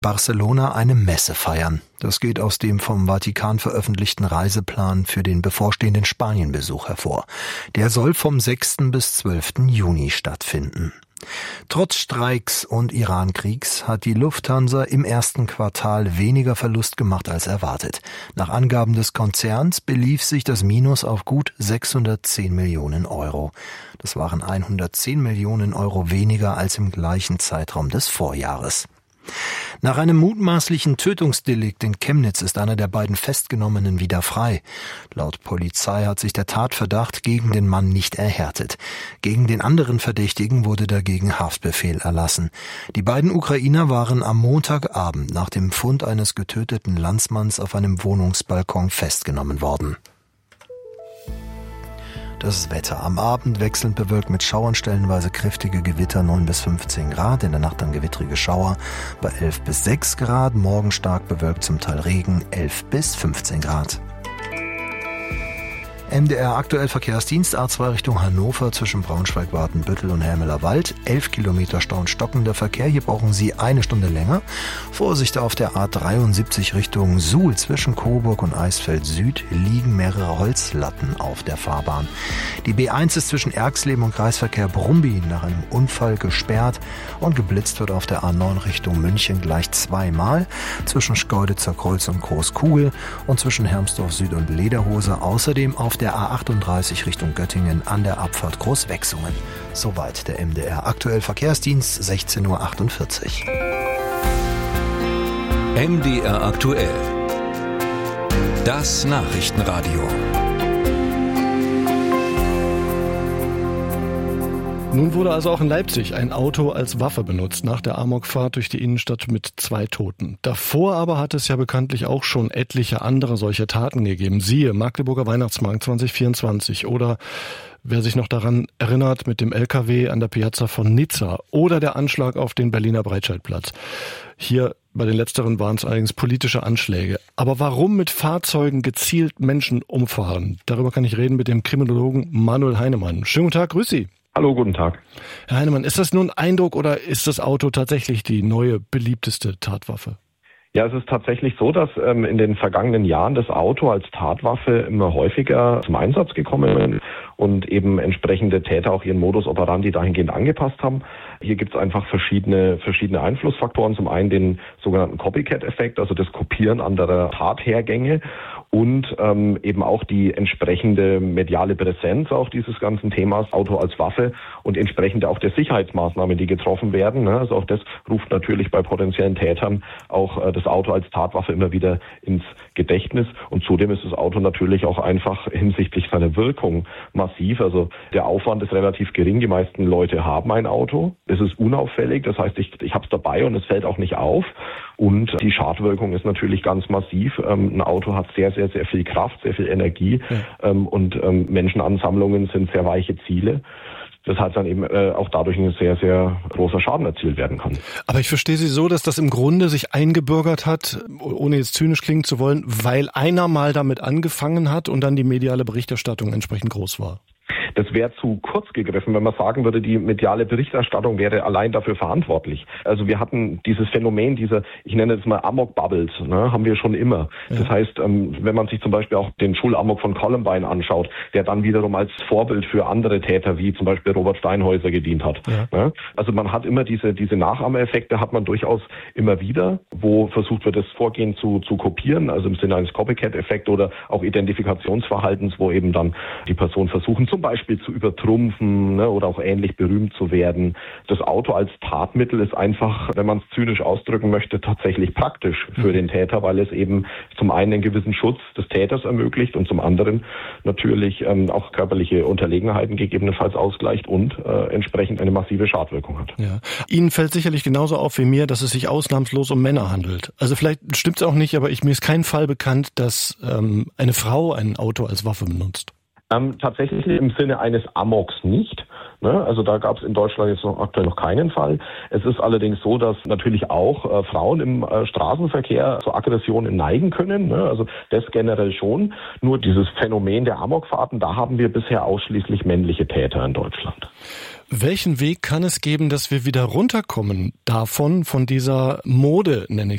Barcelona eine Messe feiern. Das geht aus dem vom Vatikan veröffentlichten Reiseplan für den bevorstehenden Spanienbesuch hervor. Der soll vom 6. bis 12. Juni stattfinden. Trotz Streiks und Iran-Kriegs hat die Lufthansa im ersten Quartal weniger Verlust gemacht als erwartet. Nach Angaben des Konzerns belief sich das Minus auf gut 610 Millionen Euro. Das waren 110 Millionen Euro weniger als im gleichen Zeitraum des Vorjahres. Nach einem mutmaßlichen Tötungsdelikt in Chemnitz ist einer der beiden Festgenommenen wieder frei. Laut Polizei hat sich der Tatverdacht gegen den Mann nicht erhärtet. Gegen den anderen Verdächtigen wurde dagegen Haftbefehl erlassen. Die beiden Ukrainer waren am Montagabend nach dem Fund eines getöteten Landsmanns auf einem Wohnungsbalkon festgenommen worden. Das Wetter am Abend wechselnd bewölkt mit Schauern, stellenweise kräftige Gewitter 9 bis 15 Grad, in der Nacht dann gewittrige Schauer bei 11 bis 6 Grad, morgen stark bewölkt, zum Teil Regen 11 bis 15 Grad. MDR aktuell Verkehrsdienst A2 Richtung Hannover zwischen Braunschweig, Watenbüttel und Hermeler Wald. 11 Kilometer Stau und stockender Verkehr. Hier brauchen Sie eine Stunde länger. Vorsicht auf der A73 Richtung Suhl zwischen Coburg und Eisfeld Süd liegen mehrere Holzlatten auf der Fahrbahn. Die B1 ist zwischen Erxleben und Kreisverkehr Brumby nach einem Unfall gesperrt und geblitzt wird auf der A9 Richtung München gleich zweimal zwischen Schkeuditzer Kreuz und Großkugel und zwischen Hermsdorf Süd und Lederhose. Außerdem auf der A38 Richtung Göttingen an der Abfahrt Großwechsungen. Soweit der MDR aktuell Verkehrsdienst, 16:48 Uhr. MDR aktuell. Das Nachrichtenradio. Nun wurde also auch in Leipzig ein Auto als Waffe benutzt, nach der Amokfahrt durch die Innenstadt mit 2 Toten. Davor aber hat es ja bekanntlich auch schon etliche andere solche Taten gegeben. Siehe Magdeburger Weihnachtsmarkt 2024 oder, wer sich noch daran erinnert, mit dem LKW an der Piazza von Nizza oder der Anschlag auf den Berliner Breitscheidplatz. Hier bei den letzteren waren es allerdings politische Anschläge. Aber warum mit Fahrzeugen gezielt Menschen umfahren? Darüber kann ich reden mit dem Kriminologen Manuel Heinemann. Schönen guten Tag, grüß Sie. Hallo, guten Tag. Herr Heinemann, ist das nur ein Eindruck oder ist das Auto tatsächlich die neue, beliebteste Tatwaffe? Ja, es ist tatsächlich so, dass in den vergangenen Jahren das Auto als Tatwaffe immer häufiger zum Einsatz gekommen ist und eben entsprechende Täter auch ihren Modus operandi dahingehend angepasst haben. Hier gibt es einfach verschiedene Einflussfaktoren. Zum einen den sogenannten Copycat-Effekt, also das Kopieren anderer Tathergänge und eben auch die entsprechende mediale Präsenz auch dieses ganzen Themas Auto als Waffe und entsprechend auch der Sicherheitsmaßnahmen, die getroffen werden. Also auch das ruft natürlich bei potenziellen Tätern auch das Auto als Tatwaffe immer wieder ins Gedächtnis. Und zudem ist das Auto natürlich auch einfach hinsichtlich seiner Wirkung massiv. Also der Aufwand ist relativ gering. Die meisten Leute haben ein Auto. Es ist unauffällig. Das heißt, ich habe es dabei und es fällt auch nicht auf. Und die Schadwirkung ist natürlich ganz massiv. Ein Auto hat sehr, sehr, sehr viel Kraft, sehr viel Energie. Ja. Und Menschenansammlungen sind sehr weiche Ziele. Weshalb dann eben auch dadurch ein sehr, sehr großer Schaden erzielt werden kann. Aber ich verstehe Sie so, dass das im Grunde sich eingebürgert hat, ohne jetzt zynisch klingen zu wollen, weil einer mal damit angefangen hat und dann die mediale Berichterstattung entsprechend groß war. Das wäre zu kurz gegriffen, wenn man sagen würde, die mediale Berichterstattung wäre allein dafür verantwortlich. Also wir hatten dieses Phänomen, ich nenne es mal Amok-Bubbles, haben wir schon immer. Ja. Das heißt, wenn man sich zum Beispiel auch den Schulamok von Columbine anschaut, der dann wiederum als Vorbild für andere Täter wie zum Beispiel Robert Steinhäuser gedient hat. Ja. Also man hat immer diese Nachahmereffekte, hat man durchaus immer wieder, wo versucht wird, das Vorgehen zu kopieren, also im Sinne eines Copycat-Effekts oder auch Identifikationsverhaltens, wo eben dann die Person versuchen, zum Beispiel zu übertrumpfen oder auch ähnlich berühmt zu werden. Das Auto als Tatmittel ist einfach, wenn man es zynisch ausdrücken möchte, tatsächlich praktisch für den Täter, weil es eben zum einen einen gewissen Schutz des Täters ermöglicht und zum anderen natürlich auch körperliche Unterlegenheiten gegebenenfalls ausgleicht und entsprechend eine massive Schadwirkung hat. Ja. Ihnen fällt sicherlich genauso auf wie mir, dass es sich ausnahmslos um Männer handelt. Also vielleicht stimmt es auch nicht, aber mir ist kein Fall bekannt, dass eine Frau ein Auto als Waffe benutzt. Tatsächlich im Sinne eines Amoks nicht. Also da gab es in Deutschland jetzt aktuell noch keinen Fall. Es ist allerdings so, dass natürlich auch Frauen im Straßenverkehr zu Aggressionen neigen können. Also das generell schon. Nur dieses Phänomen der Amokfahrten, da haben wir bisher ausschließlich männliche Täter in Deutschland. Welchen Weg kann es geben, dass wir wieder runterkommen davon, von dieser Mode, nenne ich